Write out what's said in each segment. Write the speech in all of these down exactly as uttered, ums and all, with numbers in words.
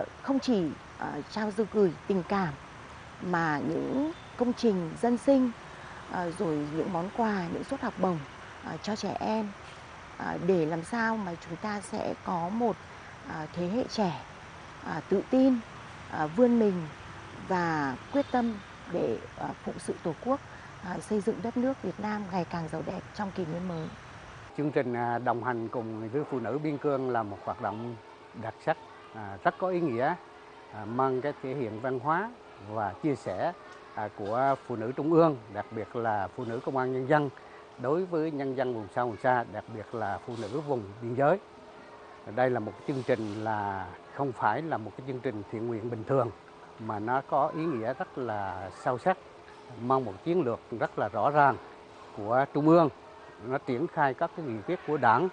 không chỉ uh, trao dư gửi tình cảm mà những công trình dân sinh, uh, rồi những món quà, những suất học bổng uh, cho trẻ em, uh, để làm sao mà chúng ta sẽ có một uh, thế hệ trẻ uh, tự tin, uh, vươn mình và quyết tâm để uh, phụng sự Tổ quốc, uh, xây dựng đất nước Việt Nam ngày càng giàu đẹp trong kỷ nguyên mới. Chương trình đồng hành cùng với phụ nữ biên cương là một hoạt động đặc sắc, rất có ý nghĩa, mang cái thể hiện văn hóa và chia sẻ của phụ nữ Trung ương, đặc biệt là phụ nữ công an nhân dân đối với nhân dân vùng sâu vùng xa, đặc biệt là phụ nữ vùng biên giới. Đây là một chương trình là không phải là một cái chương trình thiện nguyện bình thường, mà nó có ý nghĩa rất là sâu sắc, mang một chiến lược rất là rõ ràng của Trung ương. Nó triển khai các cái nghị quyết của Đảng,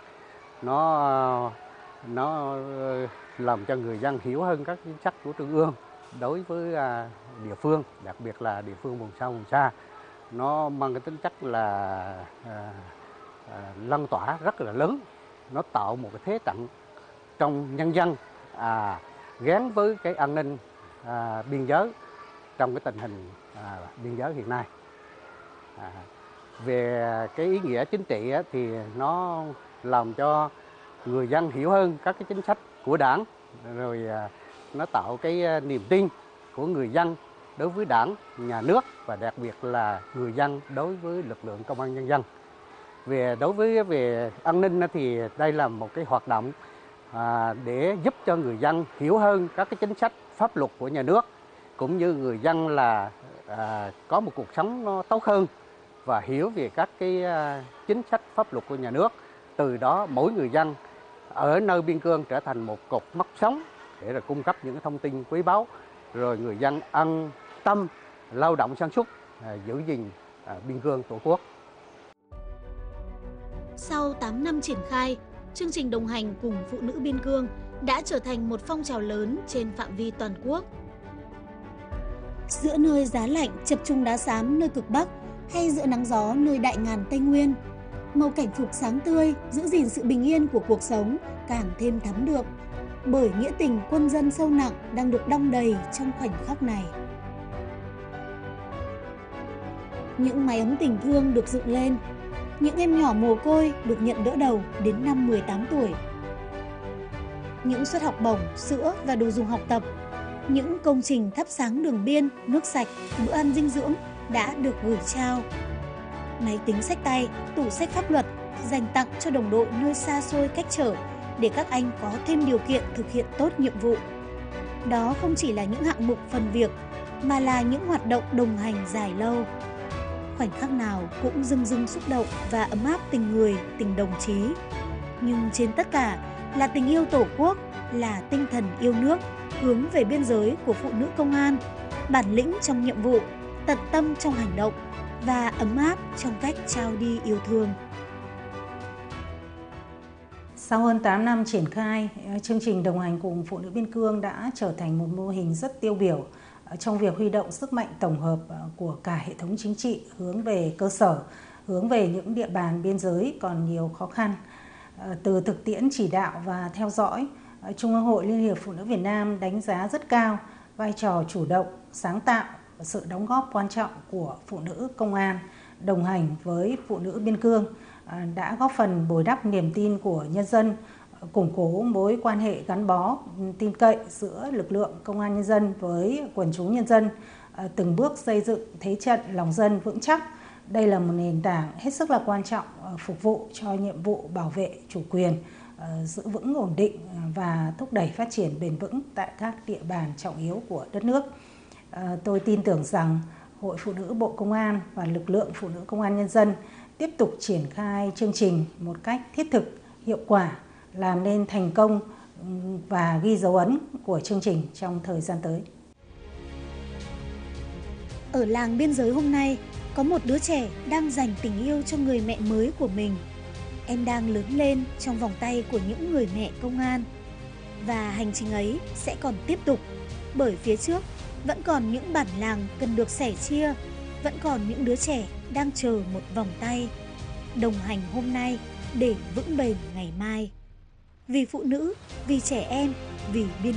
nó nó làm cho người dân hiểu hơn các chính sách của Trung ương đối với địa phương, đặc biệt là địa phương vùng sâu vùng xa. Nó mang cái tính chất là à, à, lan tỏa rất là lớn, nó tạo một cái thế trận trong nhân dân, à, gắn với cái an ninh à, biên giới trong cái tình hình à, biên giới hiện nay. À, về cái ý nghĩa chính trị thì nó làm cho người dân hiểu hơn các cái chính sách của Đảng, rồi nó tạo cái niềm tin của người dân đối với Đảng, nhà nước và đặc biệt là người dân đối với lực lượng công an nhân dân. Về đối với về an ninh thì đây là một cái hoạt động à, để giúp cho người dân hiểu hơn các cái chính sách pháp luật của nhà nước, cũng như người dân là à, có một cuộc sống nó tốt hơn và hiểu về các cái chính sách pháp luật của nhà nước. Từ đó mỗi người dân ở nơi biên cương trở thành một cột mốc sống để là cung cấp những thông tin quý báu, rồi người dân an tâm lao động sản xuất, giữ gìn biên cương Tổ quốc. Sau tám năm triển khai, chương trình đồng hành cùng phụ nữ biên cương đã trở thành một phong trào lớn trên phạm vi toàn quốc. Giữa nơi giá lạnh chập trùng đá xám nơi cực Bắc, hay giữa nắng gió nơi đại ngàn Tây Nguyên, màu cảnh phục sáng tươi giữ gìn sự bình yên của cuộc sống càng thêm thắm đượm, bởi nghĩa tình quân dân sâu nặng đang được đong đầy trong khoảnh khắc này. Những mái ấm tình thương được dựng lên, những em nhỏ mồ côi được nhận đỡ đầu đến năm mười tám tuổi. Những suất học bổng, sữa và đồ dùng học tập, những công trình thắp sáng đường biên, nước sạch, bữa ăn dinh dưỡng đã được gửi trao. Máy tính xách tay, tủ sách pháp luật dành tặng cho đồng đội nơi xa xôi cách trở để các anh có thêm điều kiện thực hiện tốt nhiệm vụ. Đó không chỉ là những hạng mục phần việc, mà là những hoạt động đồng hành dài lâu. Khoảnh khắc nào cũng rưng rưng xúc động và ấm áp tình người, tình đồng chí. Nhưng trên tất cả là tình yêu Tổ quốc, là tinh thần yêu nước, hướng về biên giới của phụ nữ công an, bản lĩnh trong nhiệm vụ, tận tâm trong hành động và ấm áp trong cách trao đi yêu thương. Sau hơn tám năm triển khai, chương trình đồng hành cùng phụ nữ biên cương đã trở thành một mô hình rất tiêu biểu trong việc huy động sức mạnh tổng hợp của cả hệ thống chính trị hướng về cơ sở, hướng về những địa bàn biên giới còn nhiều khó khăn. Từ thực tiễn chỉ đạo và theo dõi, Trung ương Hội Liên hiệp Phụ nữ Việt Nam đánh giá rất cao vai trò chủ động, sáng tạo và sự đóng góp quan trọng của phụ nữ công an đồng hành với phụ nữ biên cương, đã góp phần bồi đắp niềm tin của nhân dân, củng cố mối quan hệ gắn bó, tin cậy giữa lực lượng công an nhân dân với quần chúng nhân dân, từng bước xây dựng thế trận lòng dân vững chắc. Đây là một nền tảng hết sức là quan trọng phục vụ cho nhiệm vụ bảo vệ chủ quyền, giữ vững ổn định và thúc đẩy phát triển bền vững tại các địa bàn trọng yếu của đất nước. Tôi tin tưởng rằng Hội Phụ nữ Bộ Công an và lực lượng Phụ nữ Công an Nhân dân tiếp tục triển khai chương trình một cách thiết thực, hiệu quả, làm nên thành công và ghi dấu ấn của chương trình trong thời gian tới. Ở làng biên giới hôm nay, có một đứa trẻ đang dành tình yêu cho người mẹ mới của mình. Em đang lớn lên trong vòng tay của những người mẹ công an. Và hành trình ấy sẽ còn tiếp tục, bởi phía trước vẫn còn những bản làng cần được sẻ chia, vẫn còn những đứa trẻ đang chờ một vòng tay, đồng hành hôm nay để vững bền ngày mai. Vì phụ nữ, vì trẻ em, vì biên